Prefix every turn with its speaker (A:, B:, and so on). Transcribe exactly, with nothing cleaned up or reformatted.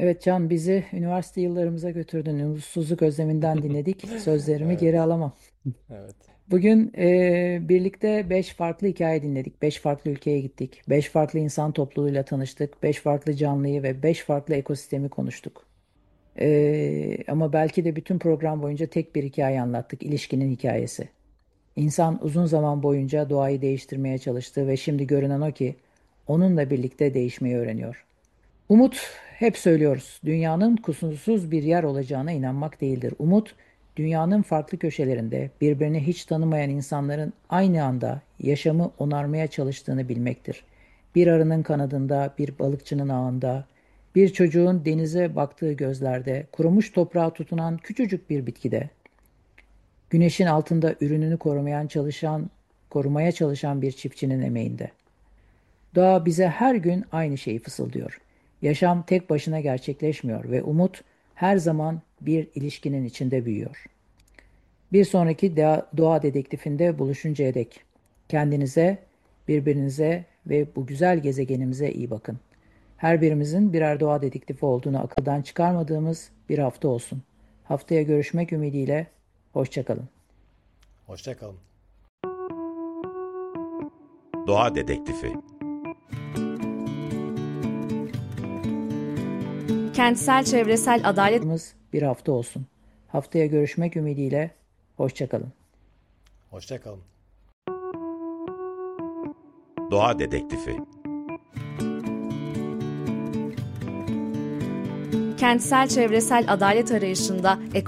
A: Evet Can, bizi üniversite yıllarımıza götürdün. Umutsuzluk özleminden dinledik. Sözlerimi
B: Evet,
A: geri alamam.
B: evet.
A: Bugün eee, birlikte beş farklı hikaye dinledik. Beş farklı ülkeye gittik. Beş farklı insan topluluğuyla tanıştık. Beş farklı canlıyı ve beş farklı ekosistemi konuştuk. Eee, ama belki de bütün program boyunca tek bir hikaye anlattık. İlişkinin hikayesi. İnsan uzun zaman boyunca doğayı değiştirmeye çalıştı ve şimdi görünen o ki onunla birlikte değişmeyi öğreniyor. Umut, hep söylüyoruz, dünyanın kusursuz bir yer olacağına inanmak değildir. Umut, dünyanın farklı köşelerinde birbirini hiç tanımayan insanların aynı anda yaşamı onarmaya çalıştığını bilmektir. Bir arının kanadında, bir balıkçının ağında, bir çocuğun denize baktığı gözlerde, kurumuş toprağa tutunan küçücük bir bitkide, güneşin altında ürününü korumaya çalışan, korumaya çalışan bir çiftçinin emeğinde. Doğa bize her gün aynı şeyi fısıldıyor. Yaşam tek başına gerçekleşmiyor ve umut her zaman bir ilişkinin içinde büyüyor. Bir sonraki doğa dedektifinde buluşuncaya dek kendinize, birbirinize ve bu güzel gezegenimize iyi bakın. Her birimizin birer doğa dedektifi olduğunu akıldan çıkarmadığımız bir hafta olsun. Haftaya görüşmek ümidiyle, hoşçakalın.
B: Hoşça kalın.
C: Doğa Dedektifi.
D: Kentsel çevresel adalet
A: Bir hafta olsun. Haftaya görüşmek ümidiyle, hoşçakalın.
B: Hoşça kalın.
C: Doğa Dedektifi.
D: kentsel çevresel adalet arayışında